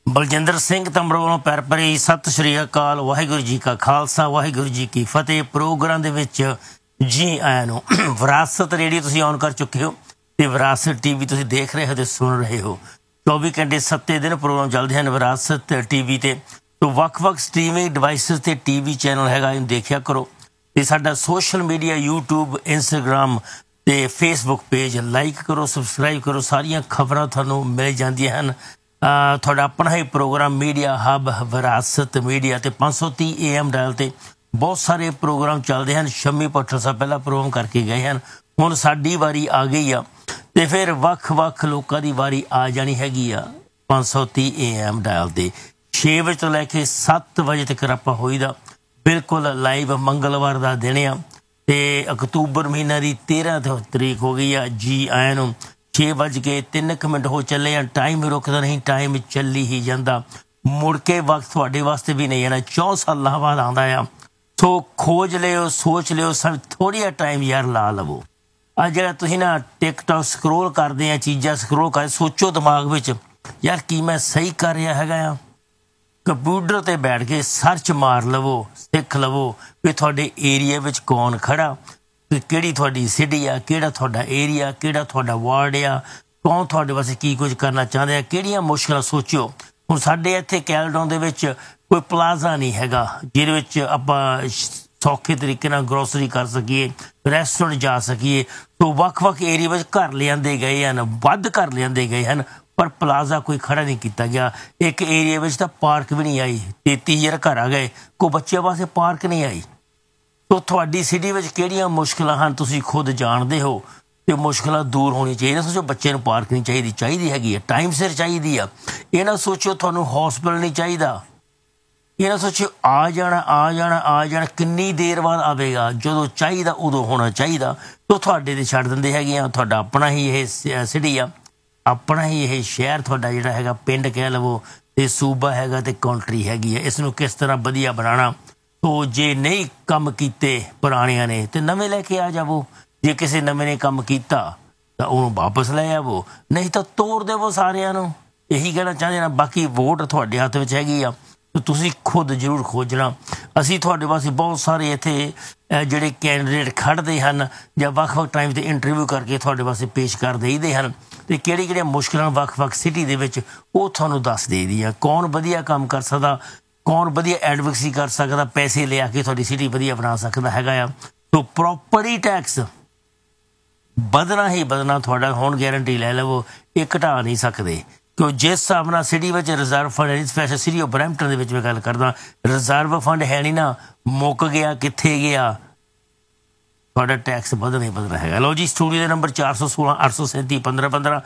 ਬਲਜਿੰਦਰ ਸਿੰਘ ਤੰਬੜੋਂ ਵੱਲੋਂ ਪੈਰ ਭਰੀ ਸਤਿ ਸ਼੍ਰੀ ਅਕਾਲ। ਵਾਹਿਗੁਰੂ ਜੀ ਕਾ ਖਾਲਸਾ ਵਾਹਿਗੁਰੂ ਜੀ ਕੀ ਫਤਿਹ। ਪ੍ਰੋਗਰਾਮ ਦੇ ਵਿੱਚ ਜੀ ਆਇਆਂ ਨੂੰ। ਵਿਰਾਸਤ ਰੇਡੀਓ ਤੁਸੀਂ ਔਨ ਕਰ ਚੁੱਕੇ ਹੋ ਤੇ ਵਿਰਾਸਤ ਟੀਵੀ ਤੁਸੀਂ ਦੇਖ ਰਹੇ ਹੋ ਤੇ ਸੁਣ ਰਹੇ ਹੋ। 24 ਘੰਟੇ 7 ਦਿਨ ਪ੍ਰੋਗਰਾਮ ਚੱਲਦੇ ਹਨ ਵਿਰਾਸਤ ਟੀਵੀ ਤੇ। ਤੋ ਵੱਖ-ਵੱਖ ਸਟ੍ਰੀਮਿੰਗ ਡਿਵਾਈਸਿਸ ਤੇ ਟੀਵੀ ਚੈਨਲ ਹੈਗਾ, ਇਹਨੂੰ ਦੇਖਿਆ ਕਰੋ। ਤੇ ਸਾਡਾ ਸੋਸ਼ਲ ਮੀਡੀਆ YouTube ਇੰਸਟਾਗ੍ਰਾਮ ਤੇ ਫੇਸਬੁੱਕ ਪੇਜ ਲਾਈਕ ਕਰੋ, ਸਬਸਕ੍ਰਾਈਬ ਕਰੋ। ਸਾਰੀਆਂ ਖਬਰਾਂ ਤੁਹਾਨੂੰ ਮਿਲ ਜਾਂਦੀਆਂ ਹਨ। ਤੁਹਾਡਾ ਆਪਣਾ ਹੀ ਪ੍ਰੋਗਰਾਮ ਮੀਡੀਆ ਹੱਬ ਵਿਰਾਸਤ ਮੀਡੀਆ ਤੇ 530 AM ਡਾਇਲ ਤੇ ਬਹੁਤ ਸਾਰੇ ਪ੍ਰੋਗਰਾਮ ਚੱਲਦੇ ਹਨ। ਸ਼ੰਮੀ ਭੱਟਰ ਸਾਹਿਬ ਪਹਿਲਾਂ ਪ੍ਰੋਗਰਾਮ ਕਰਕੇ ਗਏ ਹਨ, ਹੁਣ ਸਾਡੀ ਵਾਰੀ ਆ ਗਈ ਆ ਤੇ ਫਿਰ ਵੱਖ-ਵੱਖ ਲੋਕਾਂ ਦੀ ਵਾਰੀ ਆ ਜਾਣੀ ਹੈਗੀ ਆ 530 AM ਡਾਇਲ ਤੇ। 6 ਵਜੇ ਤੋਂ ਲੈ ਕੇ 7 ਵਜੇ ਤੱਕ ਆਪਾਂ ਹੋਈਦਾ ਬਿਲਕੁਲ ਲਾਈਵ। ਮੰਗਲਵਾਰ ਦਾ ਦਿਨ ਆ ਤੇ ਅਕਤੂਬਰ ਮਹੀਨਾ ਦੀ 13 ਤਰੀਕ ਹੋ ਗਈ ਆ। ਜੀ ਆਇਆਂ ਨੂੰ। 6:03 ਹੋ ਚੱਲੇ ਆ। ਟਾਈਮ ਰੁਕਦਾ ਨਹੀਂ, ਟਾਈਮ ਚੱਲੀ ਹੀ ਜਾਂਦਾ। ਮੁੜ ਕੇ ਵਕਤ ਤੁਹਾਡੇ ਵਾਸਤੇ ਵੀ ਨਹੀਂ ਆਣਾ, 4 ਸਾਲਾਂ ਬਾਅਦ ਆਉਂਦਾ ਆ। ਸੋ ਖੋਜ ਲਿਓ, ਸੋਚ ਲਿਓ, ਸਭ ਥੋੜ੍ਹਾ ਜਿਹਾ ਟਾਈਮ ਯਾਰ ਲਾ ਲਵੋ। ਆ ਜਿਹੜਾ ਤੁਸੀਂ ਨਾ ਟਿਕਟੌਕ ਸਕਰੋਲ ਕਰਦੇ ਆ, ਚੀਜ਼ਾਂ ਸਕਰੋਲ ਕਰਦੇ, ਸੋਚੋ ਦਿਮਾਗ ਵਿੱਚ ਯਾਰ ਕੀ ਮੈਂ ਸਹੀ ਕਰ ਰਿਹਾ ਹੈਗਾ ਆ। ਕੰਪਿਊਟਰ 'ਤੇ ਬੈਠ ਕੇ ਸਰਚ ਮਾਰ ਲਵੋ, ਸਿੱਖ ਲਵੋ ਵੀ ਤੁਹਾਡੇ ਏਰੀਏ ਵਿੱਚ ਕੌਣ ਖੜਾ, ਕਿਹੜੀ ਤੁਹਾਡੀ ਸਿਟੀ ਆ, ਕਿਹੜਾ ਤੁਹਾਡਾ ਏਰੀਆ, ਕਿਹੜਾ ਤੁਹਾਡਾ ਵਾਰਡ ਆ, ਕੌਣ ਤੁਹਾਡੇ ਵਾਸਤੇ ਕੀ ਕੁਝ ਕਰਨਾ ਚਾਹੁੰਦੇ ਆ, ਕਿਹੜੀਆਂ ਮੁਸ਼ਕਿਲਾਂ ਸੋਚਿਓ। ਹੁਣ ਸਾਡੇ ਇੱਥੇ ਕੈਲਡਨ ਦੇ ਵਿੱਚ ਕੋਈ ਪਲਾਜ਼ਾ ਨਹੀਂ ਹੈਗਾ ਜਿਹਦੇ ਵਿੱਚ ਆਪਾਂ ਸੌਖੇ ਤਰੀਕੇ ਨਾਲ ਗਰੋਸਰੀ ਕਰ ਸਕੀਏ, ਰੈਸਟੋਰੈਂਟ ਜਾ ਸਕੀਏ। ਸੋ ਵੱਖ-ਵੱਖ ਏਰੀਆ ਵਿੱਚ ਘਰ ਲਿਆਂਦੇ ਗਏ ਹਨ, ਵੱਧ ਘਰ ਲਿਆਂਦੇ ਗਏ ਹਨ, ਪਰ ਪਲਾਜ਼ਾ ਕੋਈ ਖੜਾ ਨਹੀਂ ਕੀਤਾ ਗਿਆ। ਇੱਕ ਏਰੀਆ ਵਿੱਚ ਤਾਂ ਪਾਰਕ ਵੀ ਨਹੀਂ ਆਈ। 33,000 ਘਰ ਆ ਗਏ, ਕੋਈ ਬੱਚਿਆਂ ਵਾਸਤੇ ਪਾਰਕ ਨਹੀਂ ਆਈ। ਤੋ ਤੁਹਾਡੀ ਸਿਟੀ ਵਿੱਚ ਕਿਹੜੀਆਂ ਮੁਸ਼ਕਿਲਾਂ ਹਨ ਤੁਸੀਂ ਖੁਦ ਜਾਣਦੇ ਹੋ ਤੇ ਮੁਸ਼ਕਿਲਾਂ ਦੂਰ ਹੋਣੀਆਂ ਚਾਹੀਦੀਆਂ। ਸੋਚੋ ਬੱਚੇ ਨੂੰ ਪਾਰਕ ਨਹੀਂ ਚਾਹੀਦੀ, ਚਾਹੀਦੀ ਹੈਗੀ ਆ, ਟਾਈਮ ਸਿਰ ਚਾਹੀਦੀ ਆ। ਇਹ ਨਾ ਸੋਚੋ ਤੁਹਾਨੂੰ ਹੌਸਪਿਟਲ ਨਹੀਂ ਚਾਹੀਦਾ। ਇਹ ਨਾ ਸੋਚੋ ਆ ਜਾਣਾ ਕਿੰਨੀ ਦੇਰ ਬਾਅਦ ਆਵੇਗਾ, ਜਦੋਂ ਚਾਹੀਦਾ ਉਦੋਂ ਹੋਣਾ ਚਾਹੀਦਾ। ਤੋ ਤੁਹਾਡੇ ਤੇ ਛੱਡ ਦਿੰਦੇ ਹੈਗੇ ਆ। ਤੁਹਾਡਾ ਆਪਣਾ ਹੀ ਇਹ ਸਿਟੀ ਆ, ਆਪਣਾ ਹੀ ਇਹ ਸ਼ਹਿਰ ਤੁਹਾਡਾ ਜਿਹੜਾ ਹੈਗਾ, ਪਿੰਡ ਕਹਿ ਲਵੋ ਤੇ ਸੂਬਾ ਹੈਗਾ ਤੇ ਕੰਟਰੀ ਹੈਗੀ ਆ। ਇਸ ਨੂੰ ਕਿਸ ਤਰ੍ਹਾਂ ਵਧੀਆ ਬਣਾਉਣਾ। ਤੋ ਜੇ ਨਹੀਂ ਕੰਮ ਕੀਤੇ ਪੁਰਾਣਿਆਂ ਨੇ ਤੇ ਨਵੇਂ ਲੈ ਕੇ ਆ ਜਾਵੋ। ਜੇ ਕਿਸੇ ਨਵੇਂ ਨੇ ਕੰਮ ਕੀਤਾ ਤਾਂ ਉਹਨੂੰ ਵਾਪਸ ਲੈ ਆਵੋ, ਨਹੀਂ ਤਾਂ ਤੋੜ ਦੇਵੋ ਸਾਰਿਆਂ ਨੂੰ। ਇਹੀ ਕਹਿਣਾ ਚਾਹੁੰਦੇ ਨਾ। ਬਾਕੀ ਵੋਟ ਤੁਹਾਡੇ ਹੱਥ ਵਿੱਚ ਹੈਗੀ ਆ, ਤੁਸੀਂ ਖੁਦ ਜ਼ਰੂਰ ਖੋਜਣਾ। ਅਸੀਂ ਤੁਹਾਡੇ ਵਾਸਤੇ ਬਹੁਤ ਸਾਰੇ ਇੱਥੇ ਜਿਹੜੇ ਕੈਂਡੀਡੇਟ ਖੜ੍ਹਦੇ ਹਨ ਜਾਂ ਵੱਖ-ਵੱਖ ਟਾਈਮ 'ਤੇ ਇੰਟਰਵਿਊ ਕਰਕੇ ਤੁਹਾਡੇ ਵਾਸਤੇ ਪੇਸ਼ ਕਰ ਦੇਈਦੇ ਹਨ ਅਤੇ ਕਿਹੜੀਆਂ ਮੁਸ਼ਕਿਲਾਂ ਵੱਖ-ਵੱਖ ਸਿਟੀ ਦੇ ਵਿੱਚ ਉਹ ਤੁਹਾਨੂੰ ਦੱਸ ਦੇਈਦੀਆਂ। ਕੌਣ ਵਧੀਆ ਕੰਮ ਕਰ ਸਕਦਾ, ਕੌਣ ਵਧੀਆ ਐਡਵੋਕੇਸੀ ਕਰ ਸਕਦਾ, ਪੈਸੇ ਲਿਆ ਕੇ ਤੁਹਾਡੀ ਸਿਟੀ ਵਧੀਆ ਬਣਾ ਸਕਦਾ ਹੈਗਾ ਆ। ਸੋ ਪ੍ਰੋਪਰਟੀ ਟੈਕਸ ਵਧਣਾ ਹੀ ਵਧਣਾ ਤੁਹਾਡਾ, ਹੁਣ ਗਾਰੰਟੀ ਲੈ ਲਵੋ। ਇਹ ਘਟਾ ਨਹੀਂ ਸਕਦੇ ਕਿਉਂ ਜਿਸ ਹਿਸਾਬ ਨਾਲ ਸਿਟੀ ਵਿੱਚ ਰਿਜ਼ਰਵ ਫੰਡ ਹੈ। ਸਪੈਸ਼ਲ ਸਿਟੀ ਆਫ ਬਰੈਂਪਟਨ ਦੇ ਵਿੱਚ ਮੈਂ ਗੱਲ ਕਰਦਾ, ਰਿਜ਼ਰਵ ਫੰਡ ਹੈ ਨਹੀਂ ਨਾ, ਮੁੱਕ ਗਿਆ, ਕਿੱਥੇ ਗਿਆ। ਤੁਹਾਡਾ ਟੈਕਸ ਵਧਣਾ ਹੀ ਵਧਣਾ ਹੈਗਾ। ਲਓ ਜੀ, ਸਟੂਡੀਓ ਦੇ ਨੰਬਰ 416 837 1515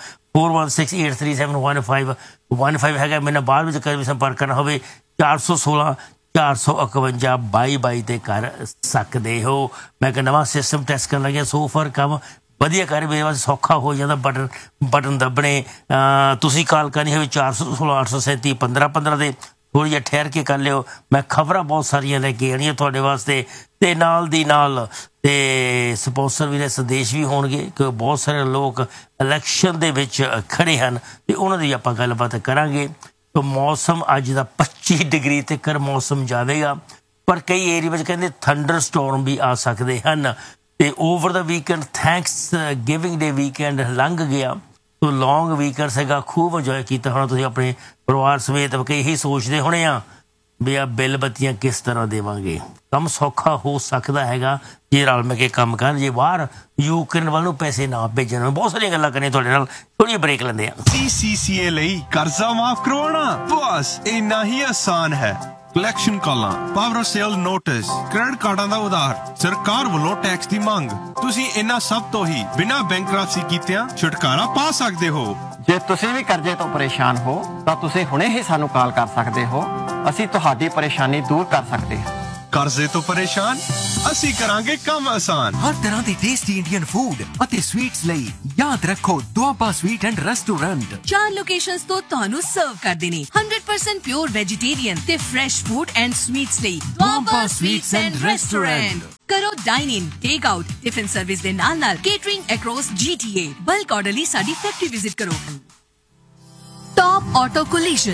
4168371515 ਹੈਗਾ। ਮੇਰੇ ਨਾਲ ਬਾਅਦ ਵਿੱਚ ਕਦੇ ਵੀ ਸੰਪਰਕ ਕਰਨਾ ਹੋਵੇ 416 451 2222 ਤੇ ਕਰ ਸਕਦੇ ਹੋ। ਮੈਂ ਇੱਕ ਨਵਾਂ ਸਿਸਟਮ ਟੈਸਟ ਕਰਨ ਲੱਗਿਆ, ਸੋ ਫਰ ਕੰਮ ਵਧੀਆ ਕਰ ਮੇਰੇ ਵਾਸਤੇ ਸੌਖਾ ਹੋ ਜਾਂਦਾ। ਬਟਨ ਦੱਬਣੇ। ਤੁਸੀਂ ਕਾਲ ਕਰਨੀ ਹੋਵੇ 416 837 1515 ਦੇ ਥੋੜ੍ਹੀ ਜਿਹਾ ਠਹਿਰ ਕੇ ਕਰ ਲਿਓ। ਮੈਂ ਖਬਰਾਂ ਬਹੁਤ ਸਾਰੀਆਂ ਲੈ ਕੇ ਆਉਣੀਆਂ ਤੁਹਾਡੇ ਵਾਸਤੇ ਅਤੇ ਨਾਲ ਦੀ ਨਾਲ ਅਤੇ ਸਪੋਂਸਰ ਵੀ ਨੇ, ਸੰਦੇਸ਼ ਵੀ ਹੋਣਗੇ ਕਿ ਬਹੁਤ ਸਾਰੇ ਲੋਕ ਇਲੈਕਸ਼ਨ ਦੇ ਵਿੱਚ ਖੜ੍ਹੇ ਹਨ ਅਤੇ ਉਹਨਾਂ ਦੀ ਆਪਾਂ ਗੱਲਬਾਤ ਕਰਾਂਗੇ। ਤਾਂ ਮੌਸਮ ਅੱਜ ਦਾ 25 ਡਿਗਰੀ ਤੱਕ ਮੌਸਮ ਜਾਵੇਗਾ, ਪਰ ਕਈ ਏਰੀਆ ਵਿੱਚ ਕਹਿੰਦੇ ਥੰਡਰ ਸਟੋਰਮ ਵੀ ਆ ਸਕਦੇ ਹਨ। ਅਤੇ ਓਵਰ ਦਾ ਵੀਕਐਂਡ ਥੈਂਕਸ ਗਿਵਿੰਗ ਡੇ ਵੀਕਐਂਡ ਲੰਘ ਗਿਆ, ਤੋ ਲੌਂਗ ਵੀਕਐਂਡ ਸੀਗਾ, ਖੂਬ ਇੰਜੋਏ ਕੀਤਾ ਹੋਣਾ ਤੁਸੀਂ ਆਪਣੇ ਪਰਿਵਾਰ ਸਮੇਤ। ਕਈ ਇਹੀ ਸੋਚਦੇ ਹੋਣੇ ਆ ਵੀ ਆ ਬਿੱਲ ਬੱਤੀਆਂ ਕਿਸ ਤਰ੍ਹਾਂ ਦੇਵਾਂਗੇ। ਕੰਮ ਸੌਖਾ ਹੋ ਸਕਦਾ ਹੈਗਾ ਜੇ ਰਲ ਮਿਲ ਕੇ ਕੰਮ ਕਰਨ, ਜੇ ਬਾਹਰ ਯੂਕਰੇਨ ਵੱਲ ਨੂੰ ਪੈਸੇ ਨਾ ਭੇਜਣ। ਬਹੁਤ ਸਾਰੀਆਂ ਗੱਲਾਂ ਕਰਨੀਆਂ ਤੁਹਾਡੇ ਨਾਲ, ਥੋੜ੍ਹੀ ਬ੍ਰੇਕ ਲੈਂਦੇ ਆ। CCCA ਲਈ ਕਰਜ਼ਾ ਮਾਫ ਕਰਵਾਉਣਾ ਬਸ ਇੰਨਾ ਹੀ ਆਸਾਨ ਹੈ। ਕਲੈਕਸ਼ਨ ਕਾਲਾਂ, ਪਾਵਰ ਸੇਲ ਨੋਟਿਸ, ਕ੍ਰੈਡਿਟ ਕਾਰਡਾਂ ਦਾ ਉਧਾਰ, ਸਰਕਾਰ ਵੱਲੋਂ ਟੈਕਸ ਦੀ ਮੰਗ, ਤੁਸੀਂ ਇਹਨਾਂ ਸਭ ਤੋਂ ਹੀ ਬਿਨਾਂ ਬੈਂਕਰਪਸੀ ਕੀਤਿਆਂ ਛੁਟਕਾਰਾ ਪਾ ਸਕਦੇ ਹੋ। ਜੇ ਤੁਸੀਂ ਵੀ ਕਰਜ਼ੇ ਤੋਂ ਪਰੇਸ਼ਾਨ ਹੋ ਤਾਂ ਤੁਸੀਂ ਹੁਣੇ ਹੀ ਸਾਨੂੰ ਕਾਲ ਕਰ ਸਕਦੇ ਹੋ। ਅਸੀਂ ਤੁਹਾਡੀ ਪਰੇਸ਼ਾਨੀ ਦੂਰ ਕਰ ਸਕਦੇ ਹਾਂ। ਕਰਜ਼ੇ ਤੋਂ ਪਰੇਸ਼ਾਨ, ਅਸੀਂ ਕਰਾਂਗੇ ਕੰਮ ਆਸਾਨ। ਹਰ ਤਰ੍ਹਾਂ ਦੇ ਟੇਸਟੀ ਇੰਡੀਅਨ ਫੂਡ ਅਤੇ ਸਵੀਟਸ ਲਈ ਯਾਦ ਰੱਖੋ Doaba sweet and restaurant. 4 locations ਤੋਂ ਤੁਹਾਨੂੰ ਸਰਵ ਕਰਦੇ ਨੇ 100% ਪਿਓਰ ਵੈਜੀਟੇਰੀਅਨ ਤੇ ਫਰੈਸ਼ ਫੂਡ ਐਂਡ ਸਵੀਟਸ ਲਈ ਦੁਆਬਾ ਸਵੀਟਸ ਐਂਡ ਰੈਸਟੋਰੈਂਟ। ਕਰੋ ਡਾਈਨ ਇਨ, ਟੇਕ ਆਊਟ, ਟਿਫਿਨ ਸਰਵਿਸ ਦੇ ਨਾਲ ਕੇਟਰਿੰਗ ਅਕ੍ਰੋਸ GTA। ਬਲਕ ਆਰਡਰ ਲਈ ਸਾਡੀ ਫੈਕਟਰੀ ਵਿਜ਼ਿਟ ਕਰੋ। ਟੌਪ ਆਟੋ ਕੋਲੀਸ਼ਨ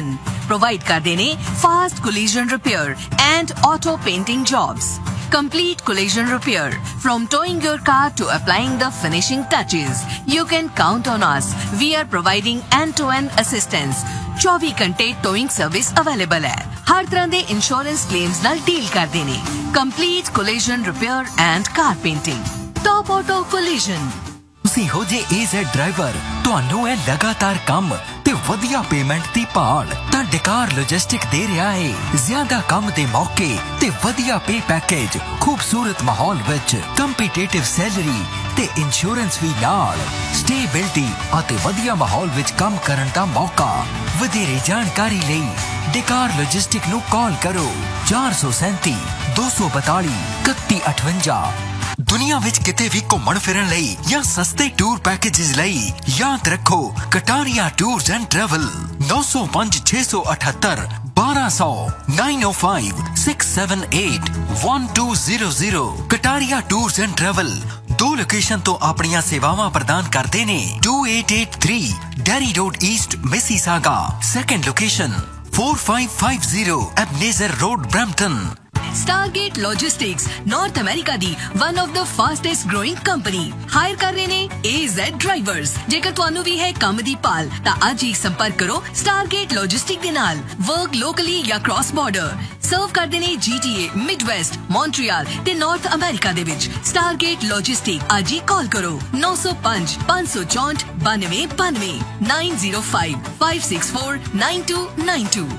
प्रोवाइड करते ने fast collision repair and auto painting jobs. Complete collision repair. From towing your car to applying the finishing touches, you can count on us. We are providing end-to-end assistance. 24 घंटे towing service available है। हर तरह दे insurance claims नाल deal करते ने। Complete collision repair and car painting. Top Auto Collision। ਤੁਸੀਂ ਹੋ ਜੇ AZ driver, ਤੁਹਾਨੂੰ ਹੈ ਲਗਾਤਾਰ ਕੰਮ ਤੇ ਵਧੀਆ ਪੇਮੈਂਟ ਦੀ ਭਾਲ, ਤਾਂ ਡਕਾਰ ਲੌਜਿਸਟਿਕ ਦੇ ਰਿਹਾ ਹੈ ਜ਼ਿਆਦਾ ਕੰਮ ਦੇ ਮੌਕੇ ਤੇ ਵਧੀਆ ਪੇ ਪੈਕੇਜ, ਖੂਬਸੂਰਤ ਮਾਹੌਲ ਵਿੱਚ ਕੰਪੀਟੀਟਿਵ ਸੈਲਰੀ ਤੇ ਇੰਸ਼ੋਰੈਂਸ ਵੀ ਨਾਲ, ਸਟੇਬਿਲਿਟੀ ਅਤੇ ਵਧੀਆ ਮਾਹੌਲ ਵਿੱਚ ਕੰਮ ਕਰਨ ਦਾ ਮੌਕਾ। ਵਧੇਰੇ ਜਾਣਕਾਰੀ ਲਈ ਡਕਾਰ ਲੌਜਿਸਟਿਕ ਨੂੰ ਕਾਲ ਕਰੋ 437 242 3158। ਦੁਨੀਆ ਵਿੱਚ ਕਿਤੇ ਵੀ ਘੁੰਮਣ ਫਿਰਨ ਲਈ ਜਾਂ ਸਸਤੇ ਟੂਰ ਪੈਕੇजेस ਲਈ ਯਾਦ ਰੱਖੋ Kataria tours and travel 905 678 1200 905 678 1200। Kataria tours and travel 2 location ਤੋਂ ਆਪਣੀਆਂ ਸੇਵਾਵਾਂ ਪ੍ਰਦਾਨ ਕਰਦੇ ਨੇ। 2883 dairy road East Mississauga. Second location 4550 ਐਬਨੇਜ਼ਰ road Brampton. Stargate Logistics North America the one of the fastest growing company hire ਕਰ ਰਹੇ ਨੇ AZ ਡਰਾਈਵਰਸ। ਜੇਕਰ ਤੁਹਾਨੂੰ ਵੀ ਹੈ ਕੰਮ ਦੀ ਭਾਲ ਤਾਂ ਅੱਜ ਹੀ ਸੰਪਰਕ ਕਰੋ Stargate Logistics ਦੇ ਨਾਲ। ਵਰਕ ਲੋਕਲੀ ਜਾਂ ਕ੍ਰਾਸ ਬਾਰਡਰ ਸਰਵ ਕਰਦੇ ਨੇ GTA, ਮਿਡਵੈਸਟ, ਮੌਂਟਰੀਅਲ ਤੇ ਨਾਰਥ ਅਮਰੀਕਾ ਦੇ ਵਿੱਚ। Stargate Logistics ਅੱਜ ਹੀ ਕਾਲ ਕਰੋ 905 564 9292 905 564 9292।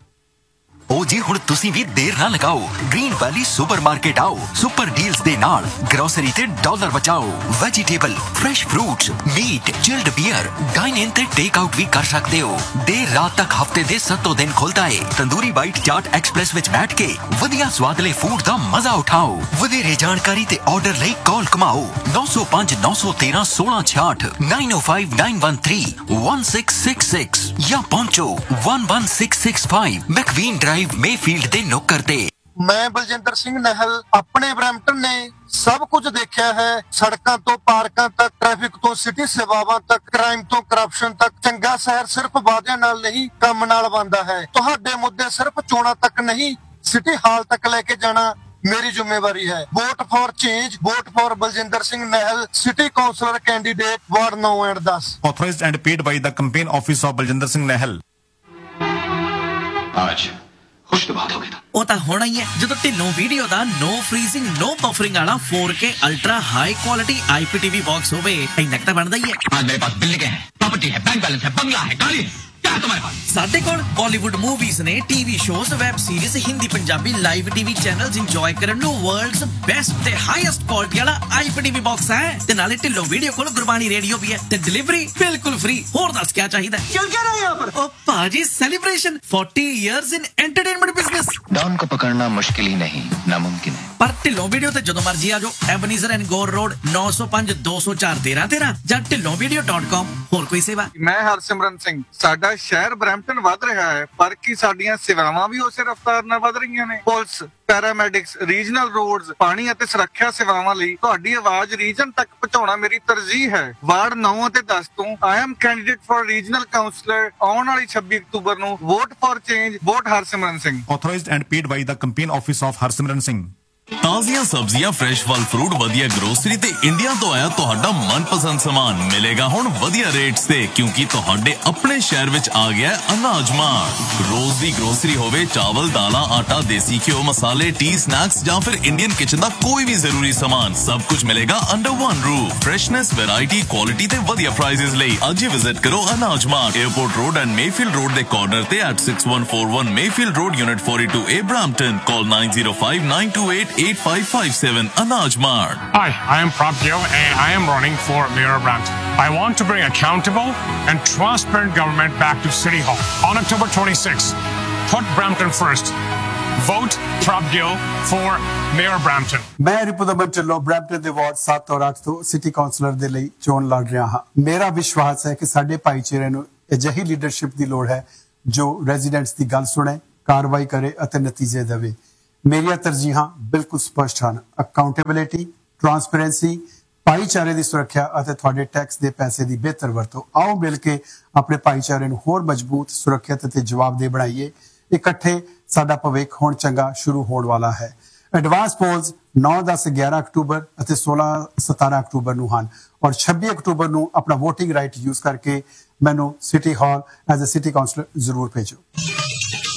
ਉਹ ਜੀ ਹੁਣ ਤੁਸੀਂ ਵੀ ਦੇਰ ਨਾ ਲਗਾਓ, ਗ੍ਰੀਨ ਵੈਲੀ ਸੁਪਰਮਾਰਕੀਟ ਆਓ। ਸੁਪਰ ਡੀਲਸ ਦੇ ਨਾਲ ਗਰੋਸਰੀ ਤੇ ਡਾਲਰ ਬਚਾਓ। Vegetable, fresh fruits, meat, chilled beer, dine ਇਨ ਤੇ ਟੇਕ ਆਊਟ ਵੀ ਕਰ ਸਕਦੇ ਹੋ। ਦੇਰ ਰਾਤ ਤੱਕ ਹਫਤੇ ਦੇ 7 ਦਿਨ ਖੁੱਲਦਾ ਏ। ਤੰਦੂਰੀ ਬਾਈਟ ਚਾਟ ਐਕਸਪ੍ਰੈਸ ਵਿੱਚ ਬੈਠ ਕੇ ਵਧੀਆ ਸਵਾਦਲੇ ਫੂਡ ਦਾ ਮਜ਼ਾ ਉਠਾਓ। ਵਧੇਰੇ ਜਾਣਕਾਰੀ ਤੇ ਆਰਡਰ ਲਈ ਕਾਲ ਕਮਾਓ 905 913 1666 905 913 1666 ਜਾਂ ਪਹੁੰਚੋ 11665 ਮੈਕਵੀਨ ਡਰਾਈਵ ਮੇਫੀਲਡ ਦੇ ਨੁੱਕਰ ਤੇ। ਮੈਂ ਬਲਜਿੰਦਰ ਸਿੰਘ ਨਹਿਲ ਆਪਣੇ ਬਰੈਂਪਟਨ ਨੇ ਸਭ ਕੁਝ ਦੇਖਿਆ ਹੈ। ਸੜਕਾਂ ਤੋਂ ਪਾਰਕਾਂ ਤੱਕ, ਟ੍ਰੈਫਿਕ ਤੋਂ ਸਿਟੀ ਸੇਵਾਵਾਂ ਤੱਕ, ਕ੍ਰਾਈਮ ਤੋਂ ਕਰਪਸ਼ਨ ਤੱਕ। ਚੰਗਾ ਸ਼ਹਿਰ ਸਿਰਫ ਵਾਅਦਿਆਂ ਨਾਲ ਨਹੀਂ, ਕੰਮ ਨਾਲ ਬਣਦਾ ਹੈ। ਤੁਹਾਡੇ ਮੁੱਦੇ ਸਿਰਫ ਚੋਣਾਂ ਤੱਕ ਨਹੀਂ, ਸਿਟੀ ਹਾਲ ਤੱਕ ਲੈ ਕੇ ਜਾਣਾ ਮੇਰੀ ਜ਼ਿੰਮੇਵਾਰੀ ਹੈ। Vote for change, vote for Baljinder Singh ਨਹਿਲ, city councillor candidate ward 9 and 10। Authorized and paid by the campaign office of Baljinder Singh Nahal। आज खुश तो बात हो गई था। ਉਹ ਤਾਂ ਹੋਣਾ ਹੀ ਹੈ ਜਦੋਂ ਢਿੱਲੋਂ ਵੀਡੀਓ ਦਾ ਨੋ ਫ੍ਰੀਜ਼ਿੰਗ ਨੋ ਬਫਰਿੰਗ ਵਾਲਾ 4K ultra high quality IPTV box ਹੋਵੇ। ਇੰਨਾ ਤਾਂ ਬਣਦਾ ਹੀ ਹੈ। आज मेरे पास बिल्डिंग है, प्रॉपर्टी है, बैंक बैलेंस है, बंगला है, गाड़ी है, क्या है तुम्हारे पास? ਸਾਡੇ ਕੋਲ ਬਾਲੀਵੁੱਡ ਮੂਵੀਜ਼ ਨੇ, TV shows, web series, Hindi Punjabi live TV channels enjoy ਕਰਨ ਨੂੰ ਵਰਲਡਸ ਬੈਸਟ ਤੇ ਹਾਈਐਸਟ ਕੁਆਲਿਟੀ ਵਾਲਾ IPTV ਬਾਕਸ ਹੈ। ਤੇ ਨਾਲੇ ਢਿੱਲੋਂ ਵੀਡੀਓ ਕੋਲ ਗੁਰਬਾਣੀ ਰੇਡੀਓ ਵੀ ਹੈ ਤੇ ਡਿਲੀਵਰੀ ਬਿਲਕੁਲ ਫ੍ਰੀ। ਹੋਰ ਦੱਸ ਕੀ ਚਾਹੀਦਾ? ਚੱਲ क्या रहा यहाँ पर? ਉਹ ਭਾਜੀ ਸੈਲੀਬ੍ਰੇਸ਼ਨ 40 ਇਅਰਸ ਇਨ ਐਂਟਰਟੇਨਮੈਂਟ ਬਿਜ਼ਨਸ। डॉन को पकड़ना मुश्किल ही नहीं, नामुमकिन है। ਪਰ ਢਿੱਲੋਂ ਵੀਡੀਓ ਤੇ ਜਦੋਂ ਮਰਜ਼ੀ ਆ ਜਾਓ। ਐਬਨੀਜ਼ਰ ਐਂਡ ਗੋਰ ਰੋਡ 905 204 1313 ਜਾਂ ਢਿੱਲੋਂvideo.com। ਹੋਰ ਕੋਈ ਸੇਵਾ? ਮੈਂ ਹਰਸਿਮਰਨ ਸਿੰਘ। ਸਾਡਾ ਸ਼ਹਿਰ ਬਰੈਂਪਟਨ ਵੱਧ ਰਿਹਾ ਹੈ, ਪਰ ਕੀ ਸਾਡੀਆਂ ਸੇਵਾਵਾਂ ਵੀ ਉਸੇ ਰਫ਼ਤਾਰ ਨਾਲ ਵੱਧ ਰਹੀਆਂ ਨੇ? ਪੁਲਿਸ, ਪੈਰਾਮੈਡਿਕਸ, ਰੀਜਨਲ ਰੋਡਸ, ਪਾਣੀ ਅਤੇ ਸੁਰੱਖਿਆ ਸੇਵਾਵਾਂ ਲਈ ਤੁਹਾਡੀ ਆਵਾਜ਼ ਰੀਜਨ ਤੱਕ ਪਹੁੰਚਾਉਣਾ ਮੇਰੀ ਤਰਜੀਹ ਹੈ। ਵਾਰਡ 9 ਅਤੇ 10 ਤੋਂ I am candidate for regional councillor. ਆਉਣ ਵਾਲੀ 26 ਅਕਤੂਬਰ ਨੂੰ vote for change, vote Harsimran Singh. Authorized and paid by the campaign office of Harsimran Singh। ਤਾਜ਼ੀਆਂ ਸਬਜ਼ੀਆਂ, ਫਰੈਸ਼ ਫਲ ਫਰੂਟ, ਵਧੀਆ ਗਰੋਸਰੀ ਤੇ ਇੰਡੀਆ ਤੋਂ ਆਇਆ ਤੁਹਾਡਾ ਮਨਪਸੰਦ ਸਾਮਾਨ ਮਿਲੇਗਾ ਹੁਣ ਵਧੀਆ ਰੇਟਸ ਤੇ, ਕਿਉਂਕਿ ਤੁਹਾਡੇ ਆਪਣੇ ਸ਼ਹਿਰ ਵਿੱਚ ਆ ਗਿਆ ਅਨਾਜ ਮਾਰਟ। ਰੋਜ਼ ਦੀ ਗਰੋਸਰੀ ਹੋਵੇ, ਚਾਵਲ, ਦਾਲਾਂ, ਆਟਾ, ਦੇਸੀ ਘਿਓ, ਮਸਾਲੇ, ਟੀ, ਸਨੈਕਸ ਜਾਂ ਫਿਰ ਇੰਡੀਅਨ ਕਿਚਨ ਦਾ ਕੋਈ ਵੀ ਜ਼ਰੂਰੀ ਸਾਮਾਨ, ਸਭ ਕੁਝ ਮਿਲੇਗਾ under one roof. Freshness, variety, quality ਤੇ ਵਧੀਆ ਪ੍ਰਾਈਸਿਸ ਲਈ ਅੱਜ ਹੀ ਵਿਜ਼ਿਟ ਕਰੋ ਅਨਾਜ mart, airport road and Mayfield road ਦੇ ਕਾਰਨਰ ਤੇ at 6141 Mayfield road, unit 42A, Brampton। Call 905 928 8557 Anaj Mart। Hi, I am Prab Gill and I am running for Mayor of Brampton. I want to bring accountable and transparent government back to City Hall. On October 26th, put Brampton first. Vote Prab Gill for Mayor of Brampton. मैं Ripudaman Dhillon Brampton ਦੇ ward 7 और 8 ਤੋਂ city councillor ਦੇ ਲਈ ਚੋਣ ਲੜ ਰਿਹਾ ਹਾਂ। ਮੇਰਾ ਵਿਸ਼ਵਾਸ ਹੈ ਕਿ ਸਾਡੇ ਭਾਈਚਾਰੇ ਨੂੰ ਅਜਿਹੀ ਲੀਡਰਸ਼ਿਪ ਦੀ ਲੋੜ ਹੈ ਜੋ ਰੈਜ਼ੀਡੈਂਟਸ ਦੀ ਗੱਲ ਸੁਣੇ, ਕਾਰਵਾਈ ਕਰੇ ਅਤੇ ਨਤੀਜੇ ਦੇਵੇ। ਮੇਰੀਆਂ ਤਰਜੀਹਾਂ ਬਿਲਕੁਲ ਸਪਸ਼ਟ ਹਨ। ਅਕਾਊਂਟੇਬਿਲਿਟੀ, ਟ੍ਰਾਂਸਪੇਰੈਂਸੀ, ਭਾਈਚਾਰੇ ਦੀ ਸੁਰੱਖਿਆ ਅਤੇ ਤੁਹਾਡੇ ਟੈਕਸ ਦੇ ਪੈਸੇ ਦੀ ਬਿਹਤਰ ਵਰਤੋਂ। ਆਓ ਮਿਲ ਕੇ ਆਪਣੇ ਭਾਈਚਾਰੇ ਨੂੰ ਹੋਰ ਮਜ਼ਬੂਤ, ਸੁਰੱਖਿਅਤ ਅਤੇ ਜਵਾਬਦੇਹ ਬਣਾਈਏ। ਇਕੱਠੇ ਸਾਡਾ ਭਵਿੱਖ ਹੁਣ ਚੰਗਾ ਸ਼ੁਰੂ ਹੋਣ ਵਾਲਾ ਹੈ। ਐਡਵਾਂਸ ਪੋਲਸ 9, 10, 11 ਅਕਤੂਬਰ ਅਤੇ 16, 17 ਅਕਤੂਬਰ ਨੂੰ ਹਨ ਔਰ 26 ਅਕਤੂਬਰ ਨੂੰ ਆਪਣਾ ਵੋਟਿੰਗ ਰਾਈਟ ਯੂਜ਼ ਕਰਕੇ ਮੈਨੂੰ city hall as a city councillor ਜ਼ਰੂਰ ਭੇਜੋ।